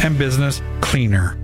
and business cleaner.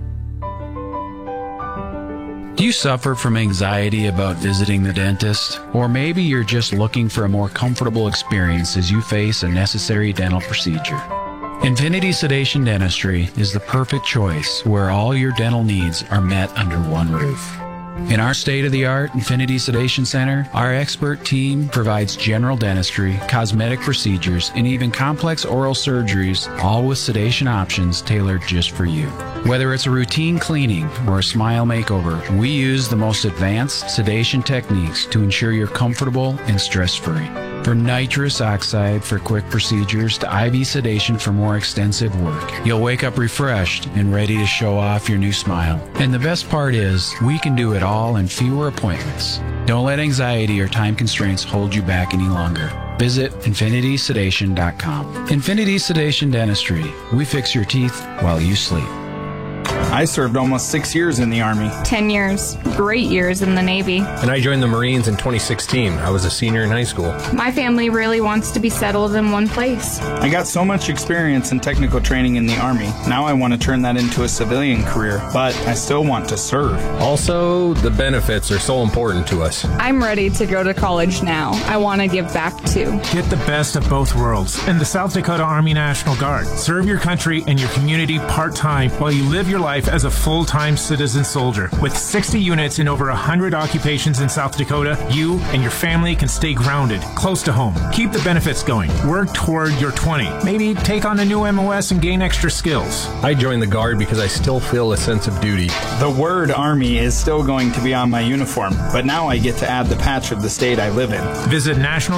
Do you suffer from anxiety about visiting the dentist? Or maybe you're just looking for a more comfortable experience as you face a necessary dental procedure? Infinity Sedation Dentistry is the perfect choice where all your dental needs are met under one roof. In our state-of-the-art Infinity Sedation Center, our expert team provides general dentistry, cosmetic procedures, and even complex oral surgeries, all with sedation options tailored just for you. Whether it's a routine cleaning or a smile makeover, we use the most advanced sedation techniques to ensure you're comfortable and stress-free. From nitrous oxide for quick procedures to IV sedation for more extensive work, you'll wake up refreshed and ready to show off your new smile. And the best part is, we can do it all in fewer appointments. Don't let anxiety or time constraints hold you back any longer. Visit infinitysedation.com. Infinity Sedation Dentistry. We fix your teeth while you sleep. I served almost 6 years in the Army. 10 years. Great years in the Navy. And I joined the Marines in 2016. I was a senior in high school. My family really wants to be settled in one place. I got so much experience in technical training in the Army. Now I want to turn that into a civilian career, but I still want to serve. Also, the benefits are so important to us. I'm ready to go to college now. I want to give back too. Get the best of both worlds in the South Dakota Army National Guard. Serve your country and your community part-time while you live your life as a full-time citizen soldier. With 60 units in over 100 occupations in South Dakota, you and your family can stay grounded, close to home. Keep the benefits going. Work toward your 20. Maybe take on a new MOS and gain extra skills. I joined the Guard because I still feel a sense of duty. The word Army is still going to be on my uniform, but now I get to add the patch of the state I live in. Visit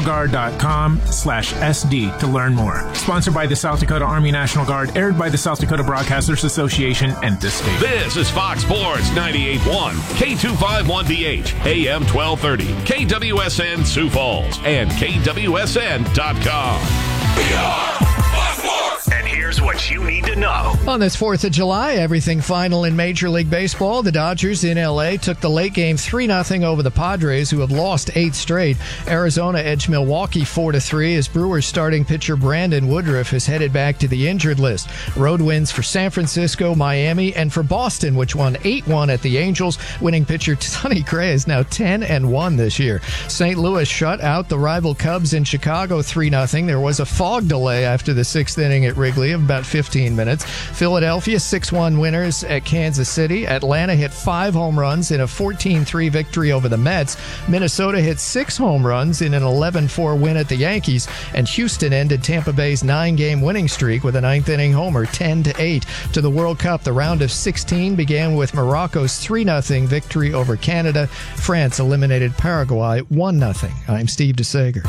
nationalguard.com/SD to learn more. Sponsored by the South Dakota Army National Guard, aired by the South Dakota Broadcasters Association and this state. This is Fox Sports 98.1, K251DH, AM 1230, KWSN Sioux Falls, and KWSN.com. We are Fox Sports! And here's what you need to know. On this 4th of July, everything final in Major League Baseball. The Dodgers in L.A. took the late game 3-0 over the Padres, who have lost 8 straight. Arizona edged Milwaukee 4-3 as Brewers starting pitcher Brandon Woodruff is headed back to the injured list. Road wins for San Francisco, Miami, and for Boston, which won 8-1 at the Angels. Winning pitcher Sonny Gray is now 10-1 this year. St. Louis shut out the rival Cubs in Chicago 3-0. There was a fog delay after the 6th inning at Wrigley of about 15 minutes. Philadelphia 6-1 winners at Kansas City. Atlanta hit 5 home runs in a 14-3 victory over the Mets. Minnesota hit 6 home runs in an 11-4 win at the Yankees. And Houston ended Tampa Bay's 9-game winning streak with a 9th inning homer, 10-8. To the World Cup, the round of 16 began with Morocco's 3-0 victory over Canada. France eliminated Paraguay 1-0. I'm Steve DeSager.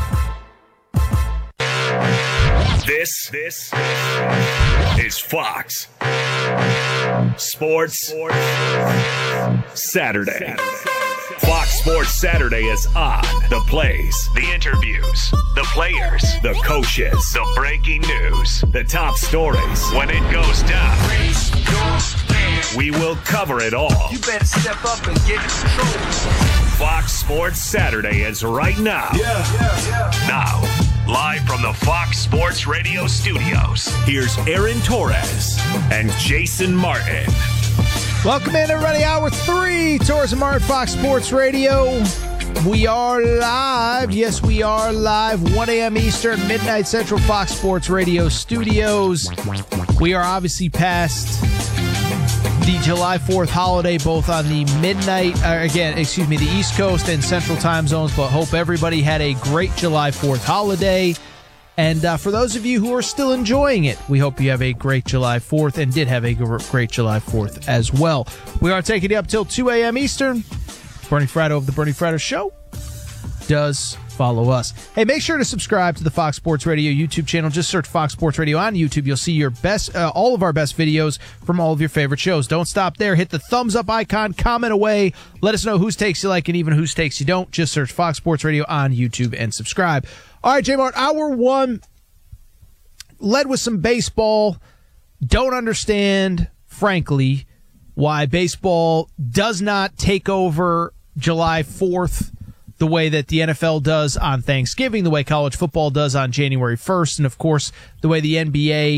This is Fox Sports Saturday. Fox Sports Saturday is on. The plays, the interviews, the players, the coaches, the breaking news, the top stories. When it goes down, we will cover it all. You better step up and get in control. Fox Sports Saturday is right now. Now, live from the Fox Sports Radio studios, here's Aaron Torres and Jason Martin. Welcome in, everybody. Hour 3, Torres and Martin, Fox Sports Radio. We are live. Yes, we are live. 1 a.m. Eastern, midnight Central, Fox Sports Radio studios. We are obviously past the July 4th holiday, both on the the East Coast and Central time zones, but hope everybody had a great July 4th holiday. And for those of you who are still enjoying it, we hope you have a great July 4th and did have a great July 4th as well. We are taking you up till 2 a.m. Eastern. Bernie Fratto of The Bernie Fratto Show does follow us. Hey, make sure to subscribe to the Fox Sports Radio YouTube channel. Just search Fox Sports Radio on YouTube. You'll see your best, all of our best videos from all of your favorite shows. Don't stop there. Hit the thumbs up icon. Comment away. Let us know whose takes you like and even whose takes you don't. Just search Fox Sports Radio on YouTube and subscribe. All right, J-Mart, hour 1 led with some baseball. Don't understand, frankly, why baseball does not take over July 4th the way that the NFL does on Thanksgiving, the way college football does on January 1st, and, of course, the way the NBA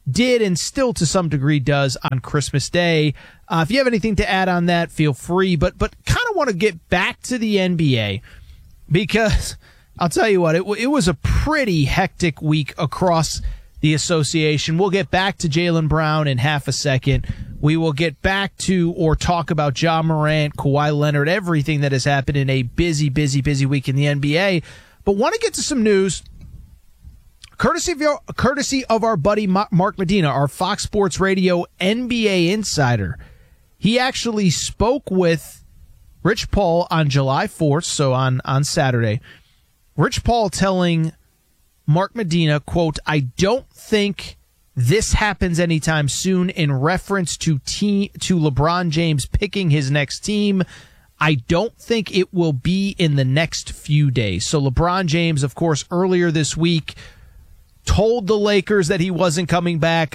did and still to some degree does on Christmas Day. If you have anything to add on that, feel free. But kind of want to get back to the NBA because I'll tell you what, it was a pretty hectic week across the association. We'll get back to Jaylen Brown in half a second. We will get back to or talk about Ja Morant, Kawhi Leonard, everything that has happened in a busy week in the NBA. But want to get to some news. Courtesy of our buddy Mark Medina, our Fox Sports Radio NBA insider. He actually spoke with Rich Paul on July 4th, so on Saturday. Rich Paul telling Mark Medina, quote, "I don't think this happens anytime soon," in reference to LeBron James picking his next team. "I don't think it will be in the next few days." So LeBron James, of course, earlier this week told the Lakers that he wasn't coming back.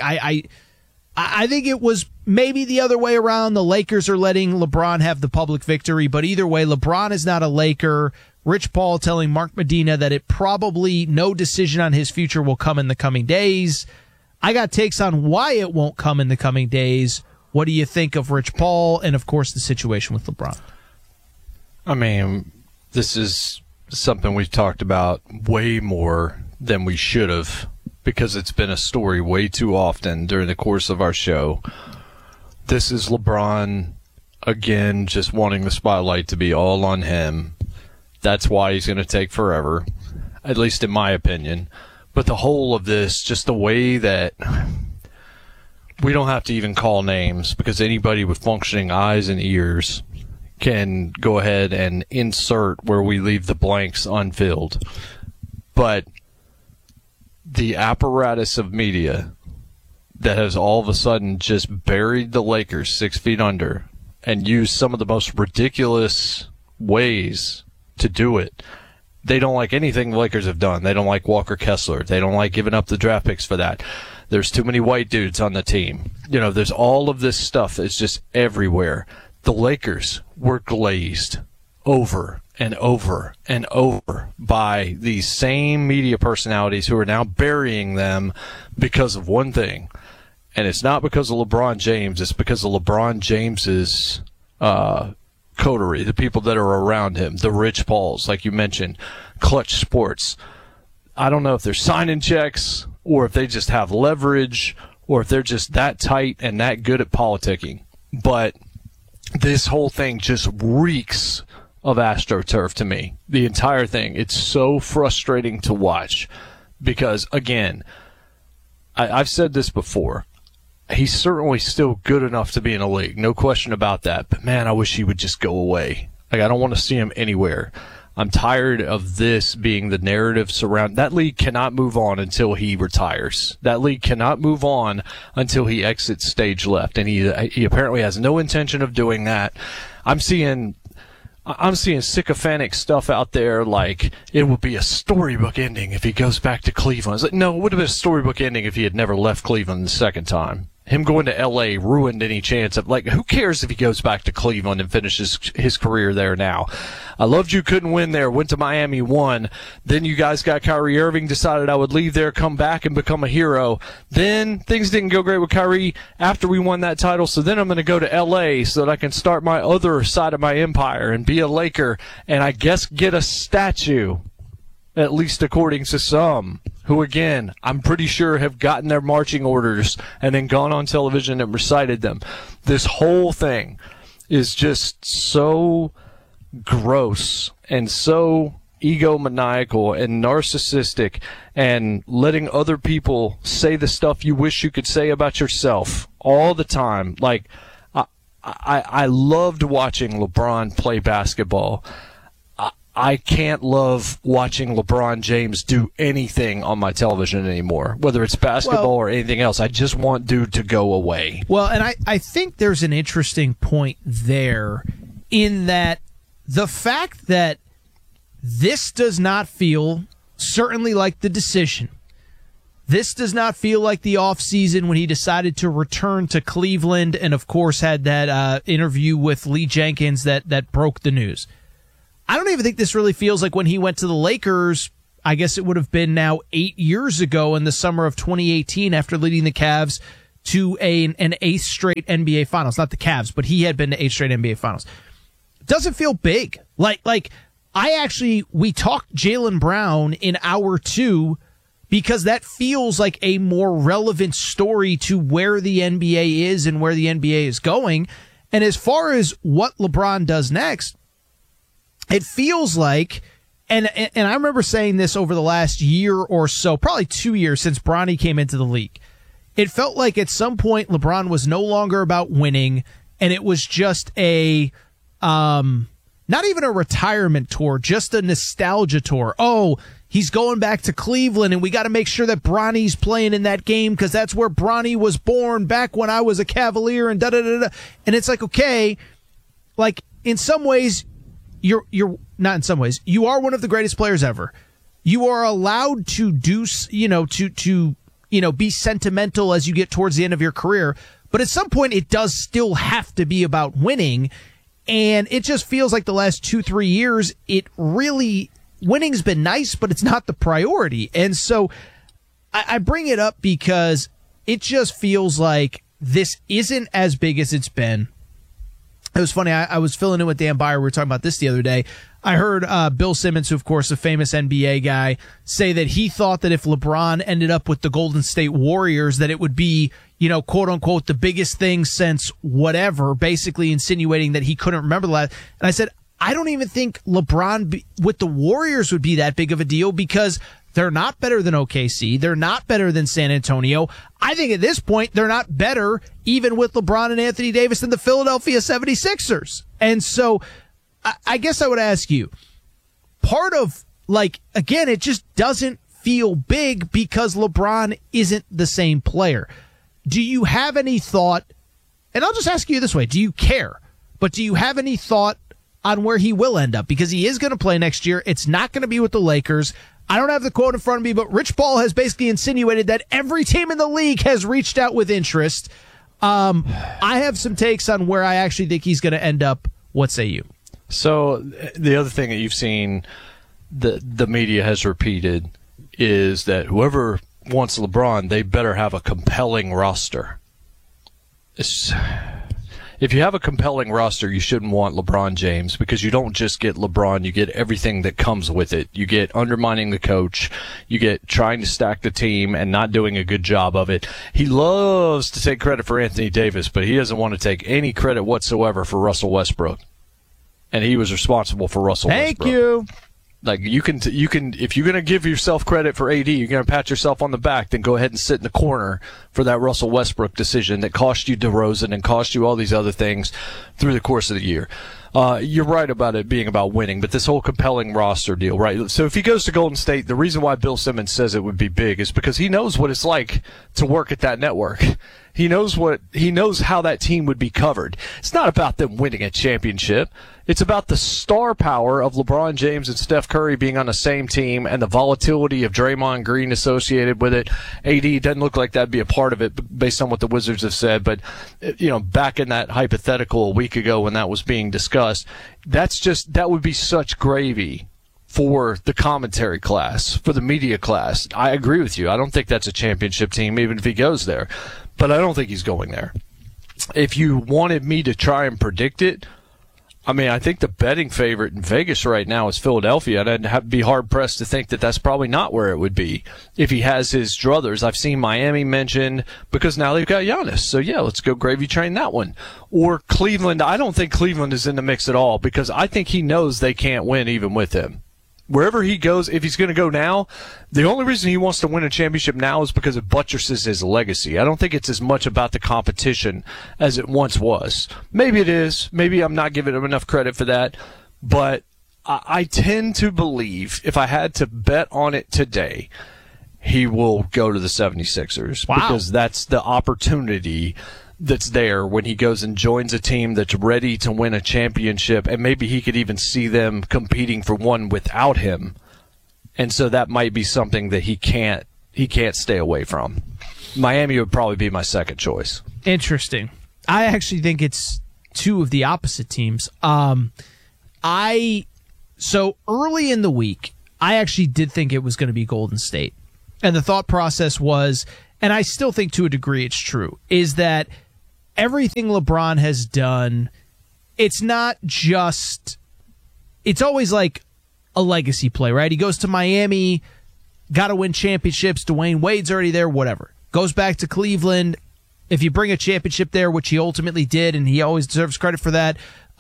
I think it was maybe the other way around. The Lakers are letting LeBron have the public victory, but either way, LeBron is not a Laker. Rich Paul telling Mark Medina that it probably no decision on his future will come in the coming days. I got takes on why it won't come in the coming days. What do you think of Rich Paul and, of course, the situation with LeBron? I mean, this is something we've talked about way more than we should have because it's been a story way too often during the course of our show. This is LeBron, again, just wanting the spotlight to be all on him. That's why he's going to take forever, at least in my opinion. But the whole of this, just the way that we don't have to even call names because anybody with functioning eyes and ears can go ahead and insert where we leave the blanks unfilled. But the apparatus of media that has all of a sudden just buried the Lakers 6 feet under and used some of the most ridiculous ways to do it. They don't like anything the Lakers have done. They don't like Walker Kessler. They don't like giving up the draft picks for that. There's too many white dudes on the team. You know, there's all of this stuff that's just everywhere. The Lakers were glazed over and over and over by these same media personalities who are now burying them because of one thing. And it's not because of LeBron James. It's because of LeBron James's coterie, the people that are around him, the Rich Pauls, like you mentioned, Clutch Sports. I don't know if they're signing checks or if they just have leverage or if they're just that tight and that good at politicking. But this whole thing just reeks of AstroTurf to me. The entire thing. It's so frustrating to watch because, again, I've said this before. He's certainly still good enough to be in a league. No question about that. But, man, I wish he would just go away. Like, I don't want to see him anywhere. I'm tired of this being the narrative surround. That league cannot move on until he retires. That league cannot move on until he exits stage left. And he apparently has no intention of doing that. I'm seeing sycophantic stuff out there like it would be a storybook ending if he goes back to Cleveland. It's like, no, it would have been a storybook ending if he had never left Cleveland the second time. Him going to L.A. ruined any chance of, like, who cares if he goes back to Cleveland and finishes his career there now? I loved you, couldn't win there, went to Miami, won. Then you guys got Kyrie Irving, decided I would leave there, come back and become a hero. Then things didn't go great with Kyrie after we won that title, so then I'm going to go to L.A. so that I can start my other side of my empire and be a Laker and I guess get a statue, at least according to some, who, again, I'm pretty sure have gotten their marching orders and then gone on television and recited them. This whole thing is just so gross and so egomaniacal and narcissistic and letting other people say the stuff you wish you could say about yourself all the time. Like, I loved watching LeBron play basketball. I can't love watching LeBron James do anything on my television anymore, whether it's basketball or anything else. I just want dude to go away. Well, and I think there's an interesting point there in that the fact that this does not feel certainly like the decision. This does not feel like the offseason when he decided to return to Cleveland and, of course, had that interview with Lee Jenkins that broke the news. I don't even think this really feels like when he went to the Lakers I guess it would have been now 8 years ago in the summer of 2018 after leading the Cavs to an 8th straight NBA Finals. Not the Cavs, but he had been to 8 straight NBA Finals. Doesn't feel big. We talked Jaylen Brown in hour 2 because that feels like a more relevant story to where the NBA is and where the NBA is going. And as far as what LeBron does next, it feels like, and I remember saying this over the last year or so, probably 2 years since Bronny came into the league. It felt like at some point LeBron was no longer about winning, and it was just a, not even a retirement tour, just a nostalgia tour. Oh, he's going back to Cleveland, and we got to make sure that Bronny's playing in that game because that's where Bronny was born back when I was a Cavalier and da-da-da-da. And it's like, okay, like in some ways, you're not in some ways, you are one of the greatest players ever. You are allowed to do, be sentimental as you get towards the end of your career. But at some point, it does still have to be about winning. And it just feels like the last 2-3 years, winning's been nice, but it's not the priority. And so I bring it up because it just feels like this isn't as big as it's been. It was funny. I was filling in with Dan Byer. We were talking about this the other day. I heard Bill Simmons, who, of course, a famous NBA guy, say that he thought that if LeBron ended up with the Golden State Warriors, that it would be, quote unquote, the biggest thing since whatever, basically insinuating that he couldn't remember the last. And I said, I don't even think LeBron with the Warriors would be that big of a deal because they're not better than OKC. They're not better than San Antonio. I think at this point, they're not better even with LeBron and Anthony Davis than the Philadelphia 76ers. And so I guess I would ask you, part of, again, it just doesn't feel big because LeBron isn't the same player. Do you have any thought, and I'll just ask you this way, do you care? But do you have any thought on where he will end up? Because he is going to play next year. It's not going to be with the Lakers. I don't have the quote in front of me, but Rich Paul has basically insinuated that every team in the league has reached out with interest. I have some takes on where I actually think he's going to end up. What say you? So the other thing that you've seen the media has repeated is that whoever wants LeBron, they better have a compelling roster. If you have a compelling roster, you shouldn't want LeBron James because you don't just get LeBron, you get everything that comes with it. You get undermining the coach, you get trying to stack the team and not doing a good job of it. He loves to take credit for Anthony Davis, but he doesn't want to take any credit whatsoever for Russell Westbrook. And he was responsible for Russell Westbrook. Thank you. Like you can, if you're going to give yourself credit for AD, you're going to pat yourself on the back, then go ahead and sit in the corner for that Russell Westbrook decision that cost you DeRozan and cost you all these other things through the course of the year. You're right about it being about winning, but this whole compelling roster deal, right? So if he goes to Golden State, the reason why Bill Simmons says it would be big is because he knows what it's like to work at that network. He knows how that team would be covered. It's not about them winning a championship. It's about the star power of LeBron James and Steph Curry being on the same team and the volatility of Draymond Green associated with it. AD doesn't look like that'd be a part of it based on what the Wizards have said. But, back in that hypothetical a week ago when that was being discussed, that would be such gravy for the commentary class, for the media class. I agree with you. I don't think that's a championship team, even if he goes there. But I don't think he's going there. If you wanted me to try and predict it, I think the betting favorite in Vegas right now is Philadelphia, and I'd be hard-pressed to think that that's probably not where it would be if he has his druthers. I've seen Miami mentioned because now they've got Giannis. So, yeah, let's go gravy train that one. Or Cleveland. I don't think Cleveland is in the mix at all because I think he knows they can't win even with him. Wherever he goes, if he's going to go now, the only reason he wants to win a championship now is because it buttresses his legacy. I don't think it's as much about the competition as it once was. Maybe it is. Maybe I'm not giving him enough credit for that. But I tend to believe, if I had to bet on it today, he will go to the 76ers. Wow. Because that's the opportunity that's there when he goes and joins a team that's ready to win a championship, and maybe he could even see them competing for one without him. And so that might be something that he can't stay away from. Miami would probably be my second choice. Interesting. I actually think it's two of the opposite teams. So early in the week, I actually did think it was going to be Golden State. And the thought process was, and I still think to a degree it's true, is that everything LeBron has done, it's not just, it's always like a legacy play, right? He goes to Miami, got to win championships, Dwayne Wade's already there, whatever. Goes back to Cleveland. If you bring a championship there, which he ultimately did, and he always deserves credit for that,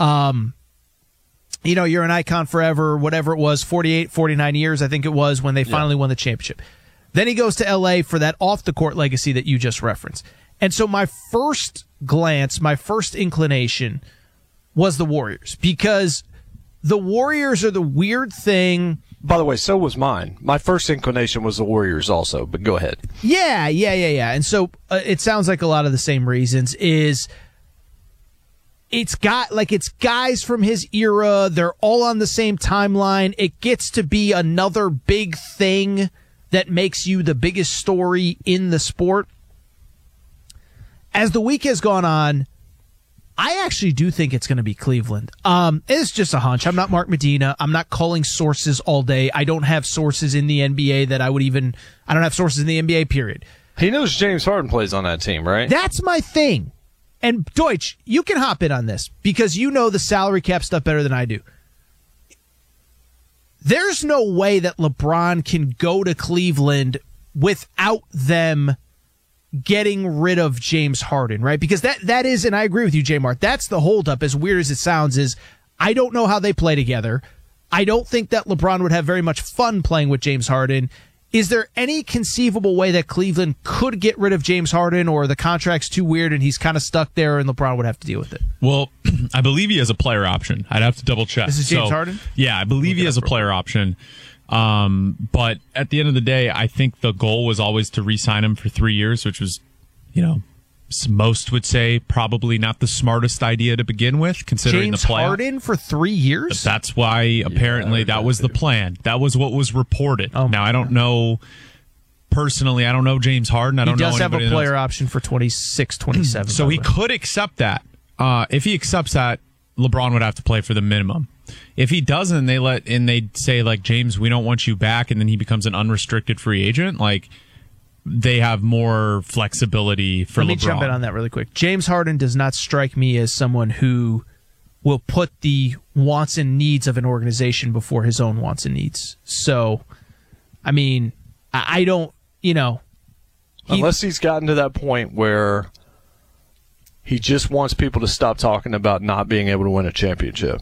you're an icon forever, whatever it was, 48, 49 years, I think it was, when they finally won the championship. Then he goes to L.A. for that off-the-court legacy that you just referenced. And so my first glance, my first inclination was the Warriors, because the Warriors are the weird thing. By the way, so was mine. My first inclination was the Warriors also, but go ahead. Yeah. And so it sounds like a lot of the same reasons is it's guys from his era. They're all on the same timeline. It gets to be another big thing that makes you the biggest story in the sport. As the week has gone on, I actually do think it's going to be Cleveland. It's just a hunch. I'm not Mark Medina. I'm not calling sources all day. I don't have sources in the NBA I don't have sources in the NBA, period. He knows James Harden plays on that team, right? That's my thing. And Deutsch, you can hop in on this because you know the salary cap stuff better than I do. There's no way that LeBron can go to Cleveland without them getting rid of James Harden, right? Because that is, and I agree with you, J-Mark, that's the holdup, as weird as it sounds, is I don't know how they play together. I don't think that LeBron would have very much fun playing with James Harden. Is there any conceivable way that Cleveland could get rid of James Harden, or the contract's too weird and he's kind of stuck there and LeBron would have to deal with it? Well, I believe he has a player option. I'd have to double check. This is James Harden? Yeah, I believe he has a player option. But at the end of the day, I think the goal was always to re-sign him for 3 years, which was, most would say probably not the smartest idea to begin with, considering James the playoff. Harden for 3 years? But that's why apparently that was the plan. That was what was reported. Now, I don't know personally. I don't know James Harden. I don't know anybody. He does have a player option for 26, 27. So he could accept that. If he accepts that, LeBron would have to play for the minimum. If he doesn't, they say like, James, we don't want you back, and then he becomes an unrestricted free agent. Like, they have more flexibility for LeBron. Let me jump in on that really quick. James Harden does not strike me as someone who will put the wants and needs of an organization before his own wants and needs. So, I mean, I don't, unless he's gotten to that point where he just wants people to stop talking about not being able to win a championship.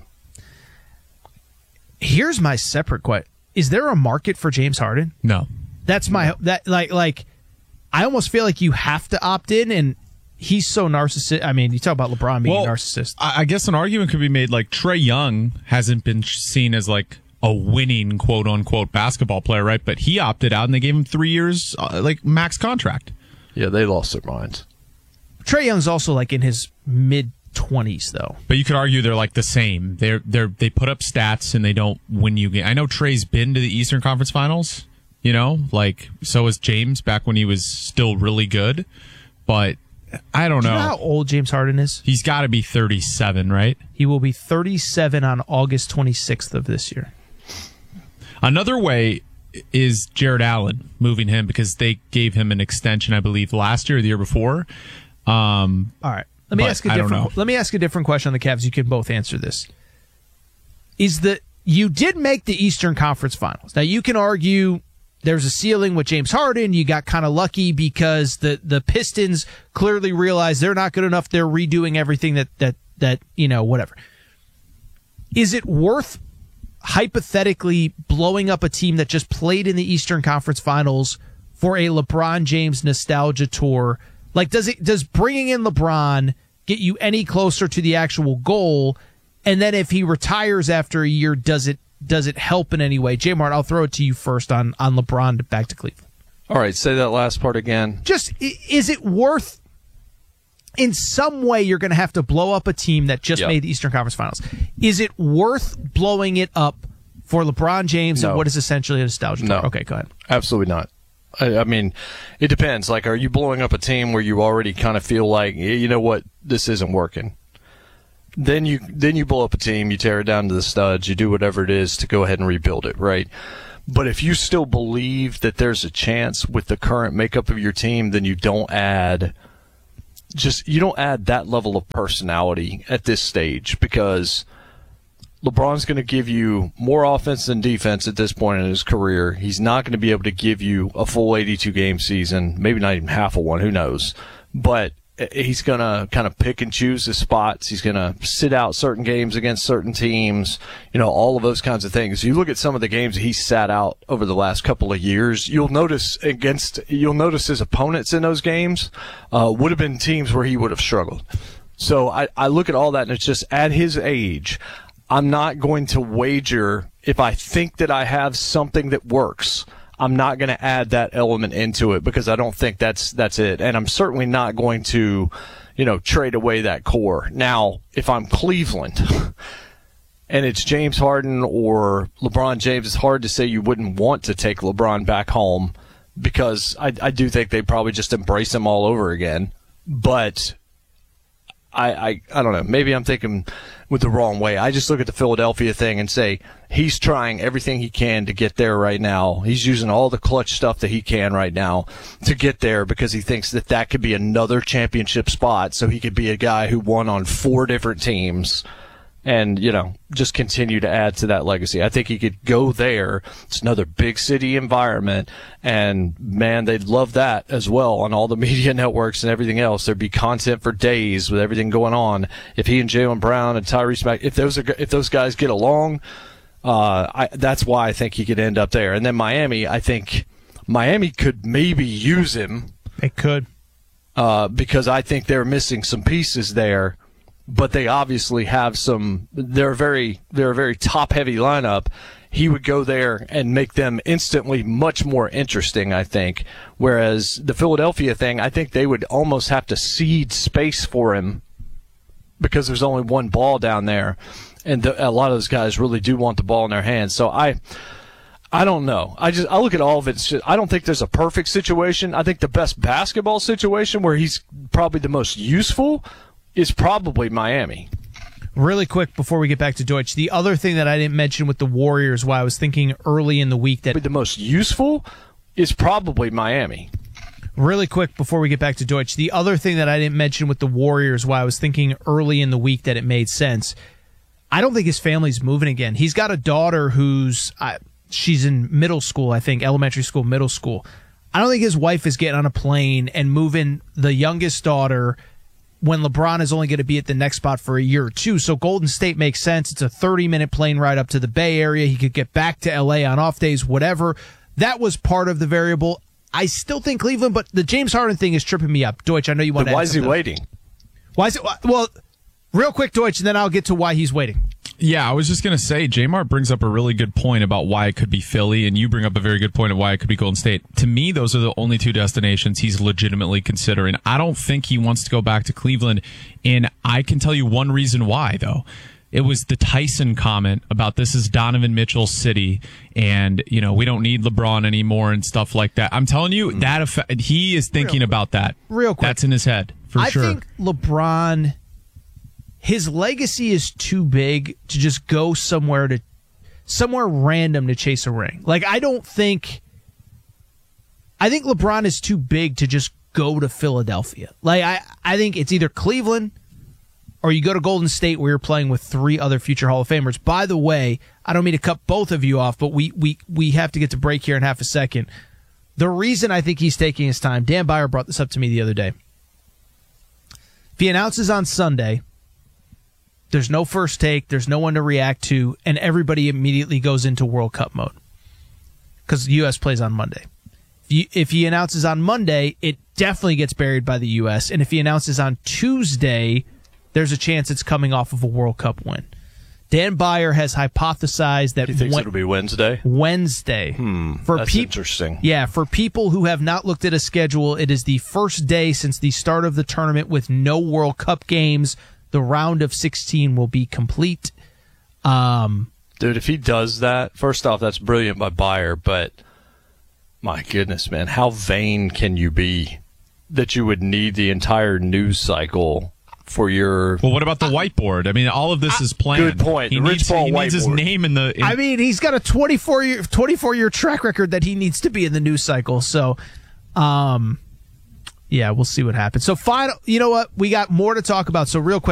Here's my separate question. Is there a market for James Harden? No. That's my, I almost feel like you have to opt in, and he's so narcissistic. I mean, you talk about LeBron being a narcissist. I guess an argument could be made like Trae Young hasn't been seen as like a winning quote unquote basketball player, right? But he opted out and they gave him 3 years, max contract. Yeah, they lost their minds. Trae Young's also like in his mid-20s though. But you could argue they're like the same. They put up stats and they don't win you games. I know Trae's been to the Eastern Conference Finals. So is James back when he was still really good. But I don't know. Do you know how old James Harden is? He's got to be 37, right? He will be 37 on August 26th of this year. Another way is Jared Allen, moving him because they gave him an extension, I believe, last year or the year before. All right. Let me ask a different question on the Cavs. You can both answer this. You did make the Eastern Conference Finals. Now, you can argue there's a ceiling with James Harden. You got kind of lucky because the Pistons clearly realized they're not good enough. They're redoing everything that whatever. Is it worth hypothetically blowing up a team that just played in the Eastern Conference Finals for a LeBron James nostalgia tour? Like, does bringing in LeBron get you any closer to the actual goal? And then if he retires after a year, does it help in any way? J-Mart, I'll throw it to you first on LeBron back to Cleveland. All right, say that last part again. Just, is it worth, in some way you're going to have to blow up a team that just made the Eastern Conference Finals. Is it worth blowing it up for LeBron James and what is essentially a nostalgia tour? Okay, go ahead. Absolutely not. I mean, it depends. Like, are you blowing up a team where you already kind of feel like, you know what, this isn't working? Then you blow up a team, you tear it down to the studs, you do whatever it is to go ahead and rebuild it, right? But if you still believe that there's a chance with the current makeup of your team, then you don't add that level of personality at this stage, because LeBron's going to give you more offense than defense at this point in his career. He's not going to be able to give you a full 82-game season, maybe not even half of one, who knows. But he's going to kind of pick and choose his spots. He's going to sit out certain games against certain teams, all of those kinds of things. You look at some of the games he sat out over the last couple of years, you'll notice his opponents in those games would have been teams where he would have struggled. So I look at all that, and it's just at his age, I'm not going to wager if I think that I have something that works. I'm not going to add that element into it because I don't think that's it. And I'm certainly not going to, trade away that core. Now, if I'm Cleveland and it's James Harden or LeBron James, it's hard to say you wouldn't want to take LeBron back home, because I do think they'd probably just embrace him all over again. But I don't know. Maybe I'm thinking with the wrong way. I just look at the Philadelphia thing and say he's trying everything he can to get there right now. He's using all the clutch stuff that he can right now to get there, because he thinks that could be another championship spot, so he could be a guy who won on 4 different teams and, just continue to add to that legacy. I think he could go there. It's another big city environment, and, man, they'd love that as well on all the media networks and everything else. There'd be content for days with everything going on. If he and Jaylen Brown and Tyrese Maxey, if those guys get along, that's why I think he could end up there. And then Miami, I think Miami could maybe use him. It could. Because I think they're missing some pieces there. But they obviously have they're a very top-heavy lineup. He would go there and make them instantly much more interesting, I think. Whereas the Philadelphia thing, I think they would almost have to cede space for him because there's only one ball down there. And a lot of those guys really do want the ball in their hands. So I don't know. I look at all of it. I don't think there's a perfect situation. I think the best basketball situation where he's probably the most useful is probably Miami. Really quick before we get back to Deutsch, the other thing that I didn't mention with the Warriors, why I was thinking early in the week that the most useful is probably Miami. Really quick before we get back to Deutsch, the other thing that I didn't mention with the Warriors, why I was thinking early in the week that it made sense, I don't think his family's moving again. He's got a daughter she's in middle school, I think, elementary school, middle school. I don't think his wife is getting on a plane and moving the youngest daughter when LeBron is only going to be at the next spot for a year or two. So Golden State makes sense. It's a 30-minute plane ride up to the Bay Area. He could get back to L.A. on off days, whatever. That was part of the variable. I still think Cleveland, but the James Harden thing is tripping me up. Deutsch, I know you want to add why is he something. waiting? Why is it? Well, real quick, Deutsch, and then I'll get to why he's waiting. Yeah, I was just going to say, J-Mart brings up a really good point about why it could be Philly, and you bring up a very good point of why it could be Golden State. To me, those are the only 2 destinations he's legitimately considering. I don't think he wants to go back to Cleveland, and I can tell you one reason why, though. It was the Tyson comment about this is Donovan Mitchell's city, and, we don't need LeBron anymore and stuff like that. I'm telling you, he is thinking about that. Real quick. That's in his head, for sure. I think LeBron, his legacy is too big to just go somewhere random to chase a ring. Like, I think LeBron is too big to just go to Philadelphia. Like, I think it's either Cleveland or you go to Golden State where you're playing with 3 other future Hall of Famers. By the way, I don't mean to cut both of you off, but we have to get to break here in half a second. The reason I think he's taking his time, Dan Byer brought this up to me the other day. If he announces on Sunday, there's no first take, there's no one to react to, and everybody immediately goes into World Cup mode because the U.S. plays on Monday. If he announces on Monday, it definitely gets buried by the U.S., and if he announces on Tuesday, there's a chance it's coming off of a World Cup win. Dan Byer has hypothesized that he thinks it'll be Wednesday. That's interesting. Yeah, for people who have not looked at a schedule, it is the first day since the start of the tournament with no World Cup games. The round of 16 will be complete. Dude, if he does that, first off, that's brilliant by Byer, but my goodness, man, how vain can you be that you would need the entire news cycle for your. Well, what about the whiteboard? I mean, all of this is planned. Good point. He needs his name in the. I mean, he's got a 24-year track record that he needs to be in the news cycle. So, yeah, we'll see what happens. So, final. You know what? We got more to talk about. So, real quick.